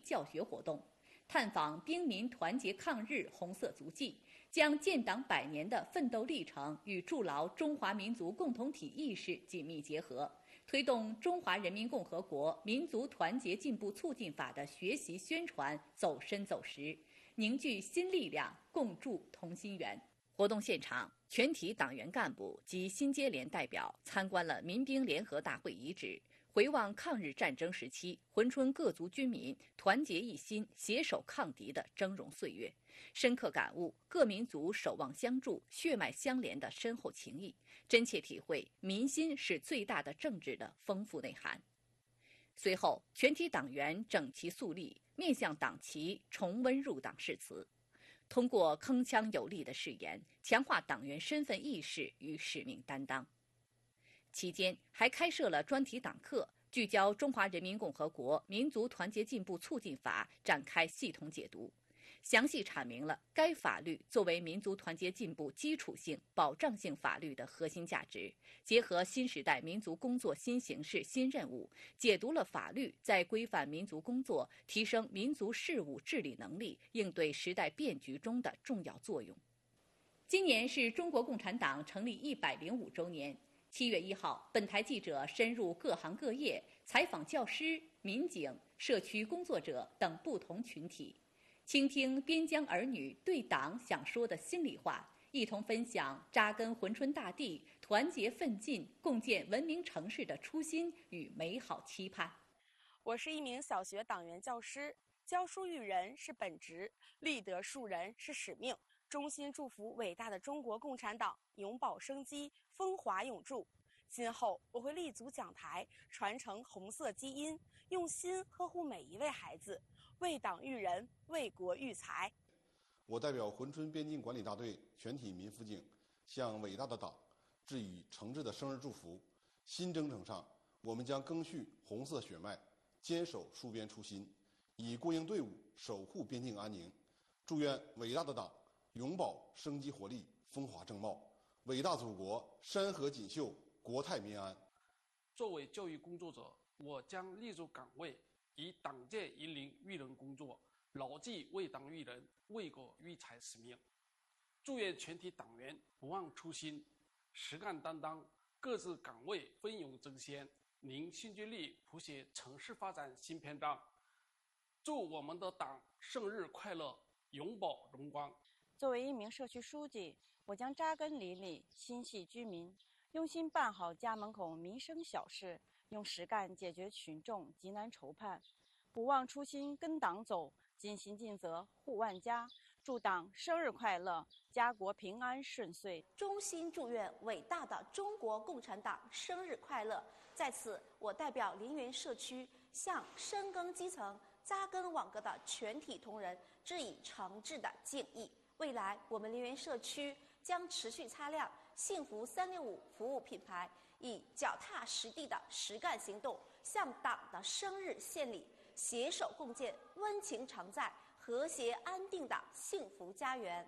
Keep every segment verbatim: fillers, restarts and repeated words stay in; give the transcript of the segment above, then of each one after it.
教学活动，探访兵民团结抗日红色足迹，将建党百年的奋斗历程与筑牢中华民族共同体意识紧密结合，推动《中华人民共和国民族团结进步促进法》的学习宣传走深走实，凝聚新力量，共筑同心圆。活动现场，全体党员干部及新接连代表参观了民兵联合大会遗址，回望抗日战争时期珲春各族军民团结一心、携手抗敌的峥嵘岁月，深刻感悟各民族守望相助、血脉相连的深厚情谊，真切体会民心是最大的政治的丰富内涵。随后，全体党员整齐肃立，面向党旗重温入党誓词，通过铿锵有力的誓言，强化党员身份意识与使命担当。期间还开设了专题党课，聚焦《中华人民共和国民族团结进步促进法》展开系统解读，详细阐明了该法律作为民族团结进步基础性、保障性法律的核心价值，结合新时代民族工作新形势、新任务，解读了法律在规范民族工作、提升民族事务治理能力、应对时代变局中的重要作用。今年是中国共产党成立一百零五周年。七月一号，本台记者深入各行各业，采访教师、民警、社区工作者等不同群体，倾听边疆儿女对党想说的心里话，一同分享扎根珲春大地、团结奋进、共建文明城市的初心与美好期盼。 我是一名小学党员教师，教书育人是本职，立德树人是使命。衷心祝福伟大的中国共产党永葆生机，风华永驻。今后我会立足讲台，传承红色基因，用心呵护每一位孩子，为党育人，为国育才。 我代表珲春边境管理大队全体民辅警，向伟大的党致以诚挚的生日祝福。新征程上，我们将赓续红色血脉，坚守戍边初心，以过硬队伍守护边境安宁。祝愿伟大的党永葆生机活力、风华正茂，伟大祖国山河锦绣，国泰民安。 作为教育工作者，我将立足岗位，以党建引领育人工作，牢记为党育人、为国育才使命。祝愿全体党员不忘初心，实干担当，各自岗位奋勇争先，凝新军力，谱写城市发展新篇章。祝我们的党生日快乐，永葆荣光。 作为一名社区书记，我将扎根邻里，心系居民，用心办好家门口民生小事，用实干解决群众急难愁盼，不忘初心跟党走，尽心尽责护万家。祝党生日快乐，家国平安顺遂。 衷心祝愿伟大的中国共产党生日快乐！在此，我代表林园社区向深耕基层、扎根网格的全体同仁致以诚挚的敬意。未来，我们林园社区将持续擦亮幸福三六五服务品牌，以脚踏实地的实干行动，向党的生日献礼，携手共建温情常在、和谐安定的幸福家园。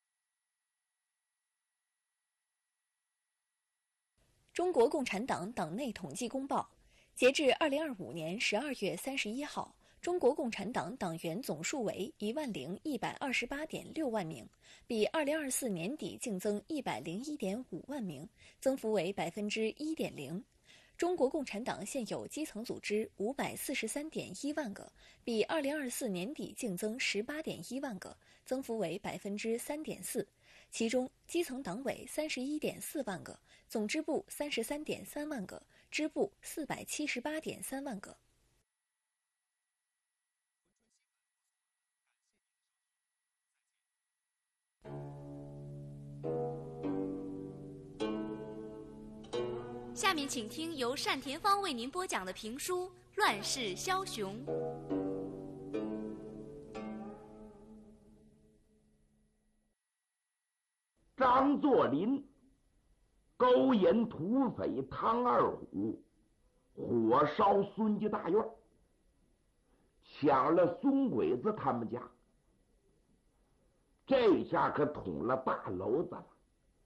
中国共产党党内统计公报，截至二零二五年十二月三十一号。中国共产党党员总数为一万零一百二十八点六万名，比二零二四年底净增一百零一点五万名，增幅为百分之一点零。中国共产党现有基层组织五百四十三点一万个，比二零二四年底净增十八点一万个，增幅为百分之三点四。其中，基层党委三十一点四万个，总支部三十三点三万个，支部四百七十八点三万个。 下面请听由单田芳为您播讲的评书《乱世枭雄》。 张作霖勾引土匪汤二虎，火烧孙家大院，抢了孙鬼子他们家，这下可捅了大娄子了。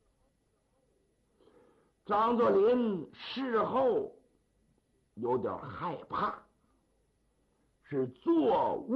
张作霖事后有点害怕，是作